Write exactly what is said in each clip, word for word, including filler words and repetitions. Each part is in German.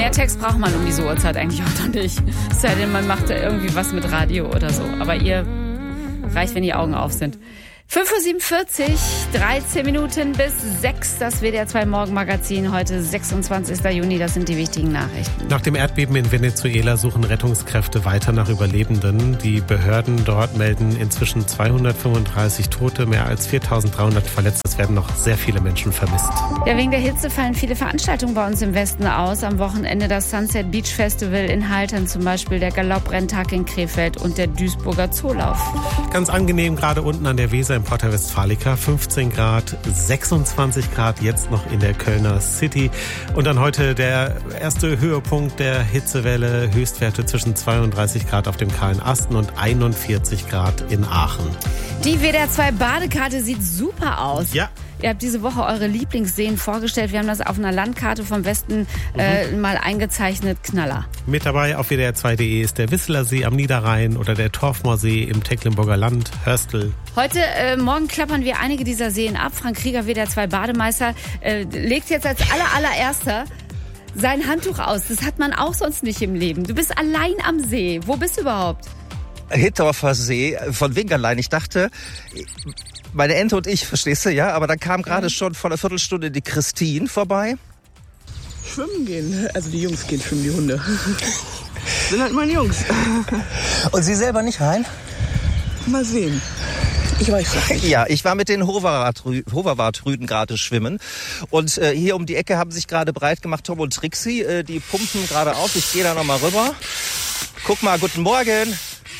mehr Text braucht man um diese Uhrzeit eigentlich auch noch nicht. Es sei denn, man macht da irgendwie was mit Radio oder so. Aber ihr reicht, wenn die Augen auf sind. fünf Uhr siebenundvierzig, dreizehn Minuten bis sechs, das W D R zwei Morgenmagazin, heute sechsundzwanzigster Juni, das sind die wichtigen Nachrichten. Nach dem Erdbeben in Venezuela suchen Rettungskräfte weiter nach Überlebenden. Die Behörden dort melden inzwischen zweihundertfünfunddreißig Tote, mehr als viertausenddreihundert Verletzte. Es werden noch sehr viele Menschen vermisst. Ja, wegen der Hitze fallen viele Veranstaltungen bei uns im Westen aus. Am Wochenende das Sunset Beach Festival in Haltern, zum Beispiel der Galopprrenntag in Krefeld und der Duisburger Zoolauf. Ganz angenehm gerade unten an der Weser im Porta Westfalica, fünfzehn Grad, sechsundzwanzig Grad jetzt noch in der Kölner City. Und dann heute der erste Höhepunkt der Hitzewelle, Höchstwerte zwischen zweiunddreißig Grad auf dem Kahlen Asten und einundvierzig Grad in Aachen. Die W D R zwei Badekarte sieht super aus. Ja. Ihr habt diese Woche eure Lieblingsseen vorgestellt. Wir haben das auf einer Landkarte vom Westen äh, mhm. mal eingezeichnet. Knaller. Mit dabei auf W D R zwei Punkt de ist der Wisseler See am Niederrhein oder der Torfmoorsee im Tecklenburger Land, Hörstel. Heute, äh, morgen klappern wir einige dieser Seen ab. Frank Krieger, W D R zwei Bademeister, äh, legt jetzt als aller, allererster sein Handtuch aus. Das hat man auch sonst nicht im Leben. Du bist allein am See. Wo bist du überhaupt? Hittorfer See von Wingerlein. Ich dachte, meine Ente und ich, verstehst du, ja? Aber dann kam gerade schon vor einer Viertelstunde die Christine vorbei. Schwimmen gehen. Also die Jungs gehen schwimmen, die Hunde. Sind halt meine Jungs. Und Sie selber nicht rein? Mal sehen. Ich weiß nicht. Ja, ich war mit den Hoverwart-Rüden gerade schwimmen. Und äh, hier um die Ecke haben sich gerade breit gemacht Tom und Trixie. Äh, die pumpen gerade auf. Ich gehe da nochmal rüber. Guck mal, guten Morgen.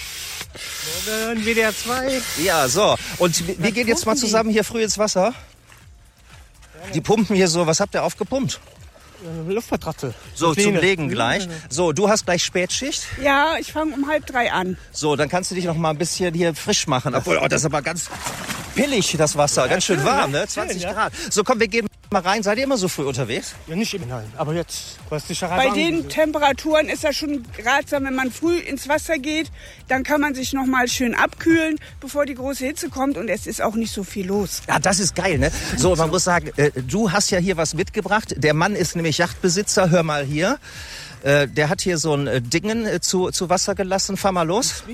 Morgen, W D R zwei. Ja, so. Und wir gehen jetzt mal zusammen hier früh ins Wasser. Die pumpen hier so. Was habt ihr aufgepumpt? Luftmatratze. So, zum Legen gleich. So, du hast gleich Spätschicht. Ja, ich fange um halb drei an. So, dann kannst du dich noch mal ein bisschen hier frisch machen. Obwohl, oh, das ist aber ganz pillig, das Wasser. Ganz schön warm, ne? zwanzig Grad. So, komm, wir gehen mal rein. Seid ihr immer so früh unterwegs? Ja, nicht immer, nein. Aber jetzt, was die Bei den Temperaturen ist das schon ratsam, wenn man früh ins Wasser geht. Dann kann man sich noch mal schön abkühlen, bevor die große Hitze kommt. Und es ist auch nicht so viel los. Ja, das ist geil, ne? So, man muss sagen, äh, du hast ja hier was mitgebracht. Der Mann ist nämlich Yachtbesitzer. Hör mal hier. Äh, der hat hier so ein äh, Dingen äh, zu, zu Wasser gelassen. Fahr mal los.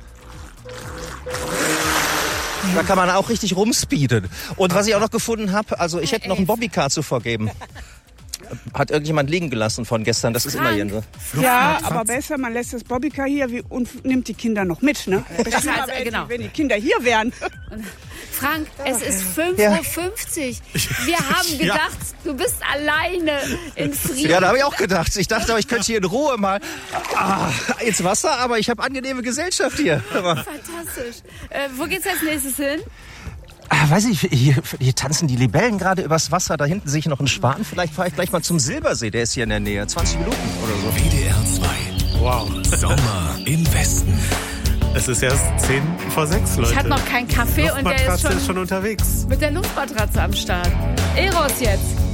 Da kann man auch richtig rumspeeden. Und was ich auch noch gefunden habe, also ich hätte noch ein Bobbycar zu vergeben. Hat irgendjemand liegen gelassen von gestern, das ist immer hier so. Ja, aber besser, man lässt das Bobbycar hier und nimmt die Kinder noch mit, ne? Das heißt, wenn, genau. wenn die Kinder hier wären. Frank, es ist fünf Uhr fünfzig. Wir haben gedacht, ja. du bist alleine in Frieden. Ja, da habe ich auch gedacht. Ich dachte, ich könnte hier in Ruhe mal ah, ins Wasser, aber ich habe angenehme Gesellschaft hier. Fantastisch. Äh, wo geht's als nächstes hin? Ah, weiß ich, hier, hier tanzen die Libellen gerade übers Wasser. Da hinten sehe ich noch einen Schwan. Vielleicht fahre ich gleich mal zum Silbersee. Der ist hier in der Nähe. zwanzig Minuten oder so. W D R zwei. Wow. Sommer im Westen. Es ist erst zehn vor sechs, Leute. Ich hatte noch keinen Kaffee und der ist schon, ist schon unterwegs. Mit der Luftmatratze am Start. Eros jetzt.